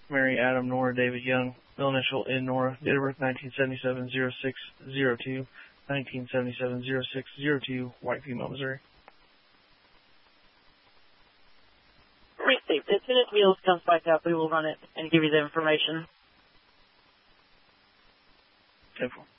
Mary Adam Nora David Young, middle initial in Nora, date of birth 1977-06-02, 1977-06-02, white female, Missouri. Received. As soon as Wheels comes back up, we will run it and give you the information. 10-4.